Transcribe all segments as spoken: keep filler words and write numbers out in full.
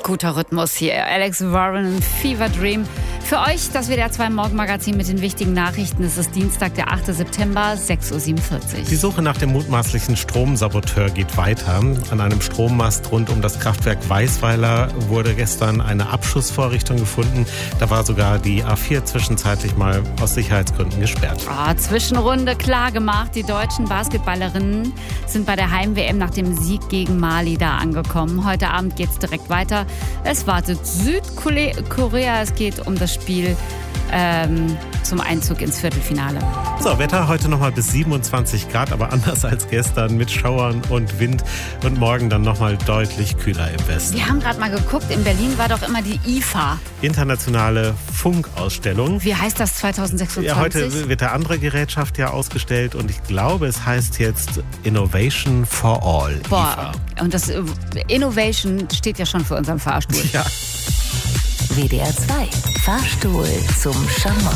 Guter Rhythmus hier. Alex Warren, Fever Dream. Für euch das W D R zwei Morgenmagazin mit den wichtigen Nachrichten. Es ist Dienstag, der achte September, sechs Uhr siebenundvierzig. Die Suche nach dem mutmaßlichen Stromsaboteur geht weiter. An einem Strommast rund um das Kraftwerk Weißweiler wurde gestern eine Abschussvorrichtung gefunden. Da war sogar die A vier zwischenzeitlich mal aus Sicherheitsgründen gesperrt. Oh, Zwischenrunde klar gemacht. Die deutschen Basketballerinnen sind bei der Heim-W M nach dem Sieg gegen Mali da angekommen. Heute Abend geht es direkt weiter. Es wartet Südkorea. Es geht um das Spiel ähm, zum Einzug ins Viertelfinale. So, Wetter heute nochmal bis siebenundzwanzig Grad, aber anders als gestern mit Schauern und Wind. Und morgen dann nochmal deutlich kühler im Westen. Wir haben gerade mal geguckt, in Berlin war doch immer die I F A. Internationale Funkausstellung. Wie heißt das zwanzig sechsundzwanzig? Ja, heute wird eine andere Gerätschaft ja ausgestellt und ich glaube, es heißt jetzt Innovation for All. Boah, I F A. Und das Innovation steht ja schon für unseren Fahrstuhl. Ja. W D R zwei, Fahrstuhl zum Schamott.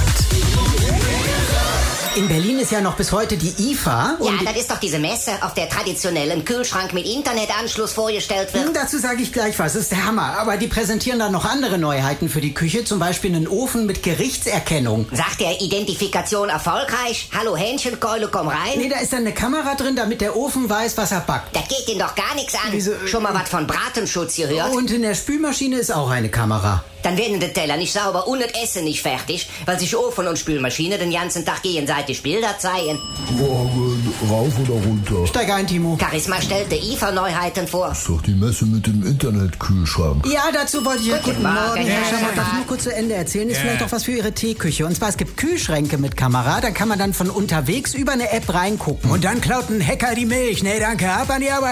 In Berlin ist ja noch bis heute die I F A. Ja, und das ist doch diese Messe, auf der traditionell ein Kühlschrank mit Internetanschluss vorgestellt wird. dazu sage ich gleich was, das ist der Hammer. Aber die präsentieren dann noch andere Neuheiten für die Küche, zum Beispiel einen Ofen mit Gerichtserkennung. Sagt der Identifikation erfolgreich? Hallo Hähnchenkeule, komm rein. Nee, da ist dann eine Kamera drin, damit der Ofen weiß, was er backt. Das geht ihn doch gar nichts an. Wieso? Schon mal was von Bratenschutz gehört? Und in der Spülmaschine ist auch eine Kamera. Dann werden die Teller nicht sauber und das Essen nicht fertig, weil sich Ofen und Spülmaschine den ganzen Tag gegenseitig Bilder zeigen. Morgen, rauf oder runter? Steig ein, Timo. Charisma stellte I F A-Neuheiten vor. Ist doch die Messe mit dem Internetkühlschrank. Ja, dazu wollte ich ja... Guten Morgen, Herr Herr Schamott, darf ich Schamott. nur kurz zu Ende erzählen? Ist vielleicht auch was für Ihre Teeküche. Und zwar, es gibt Kühlschränke mit Kamera, da kann man dann von unterwegs über eine App reingucken. Und dann klaut ein Hacker die Milch. Nee, danke, ab an die Arbeit.